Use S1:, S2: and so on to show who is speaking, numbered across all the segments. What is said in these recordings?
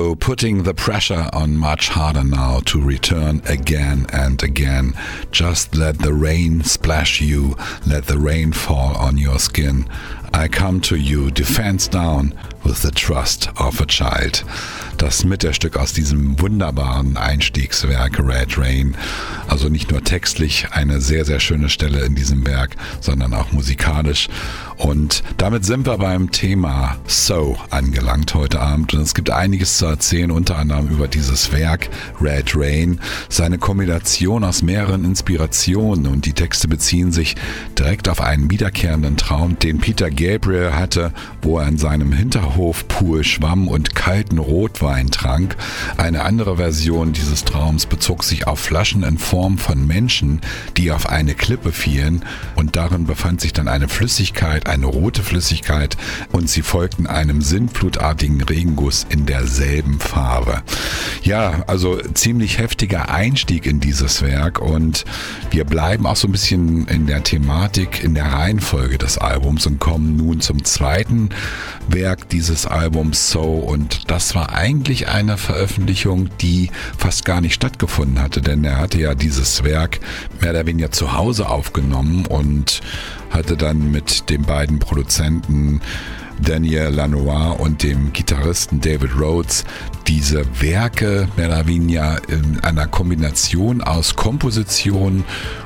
S1: So putting the pressure on much harder now to return again and again. Just let the rain splash you, let the rain fall on your skin. I come to you, defense down with the trust of a child. Das Mittelstück aus diesem wunderbaren Einstiegswerk Red Rain. Also nicht nur textlich eine sehr, sehr schöne Stelle in diesem Werk, sondern auch musikalisch. Und damit sind wir beim Thema So angelangt heute Abend. Und es gibt einiges zu erzählen, unter anderem über dieses Werk Red Rain. Seine Kombination aus mehreren Inspirationen, und die Texte beziehen sich direkt auf einen wiederkehrenden Traum, den Peter Gabriel hatte, wo er in seinem Hinterhofpool schwamm und kalten Rotwein trank. Eine andere Version dieses Traums bezog sich auf Flaschen in Form von Menschen, die auf eine Klippe fielen, und darin befand sich dann eine Flüssigkeit, eine rote Flüssigkeit, und sie folgten einem sinnflutartigen Regenguss in derselben Farbe. Ja, also ziemlich heftiger Einstieg in dieses Werk, und wir bleiben auch so ein bisschen in der Thematik, in der Reihenfolge des Albums und kommen nun zum zweiten Werk dieses Albums So, und das war eigentlich eine Veröffentlichung, die fast gar nicht stattgefunden hatte, denn er hatte ja dieses Werk mehr oder weniger zu Hause aufgenommen und hatte dann mit den beiden Produzenten Daniel Lanois und dem Gitarristen David Rhodes diese Werke mehr oder weniger in einer Kombination aus Komposition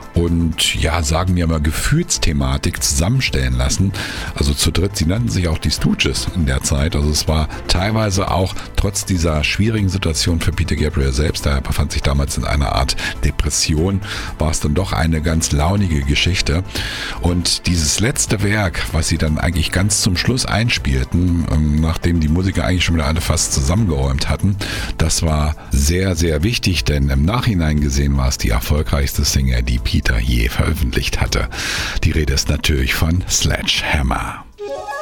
S1: und ja, sagen wir mal Gefühlsthematik zusammenstellen lassen. Also zu dritt, sie nannten sich auch die Stooges in der Zeit. Also es war teilweise auch trotz dieser schwierigen Situation für Peter Gabriel selbst, er befand sich damals in einer Art Depression, war es dann doch eine ganz launige Geschichte. Und dieses letzte Werk, was sie dann eigentlich ganz zum Schluss einspielten, nachdem die Musiker eigentlich schon wieder alle fast zusammengeräumt hatten, das war sehr, sehr wichtig, denn im Nachhinein gesehen war es die erfolgreichste Single, die Peter je veröffentlicht hatte. Die Rede ist natürlich von Sledgehammer.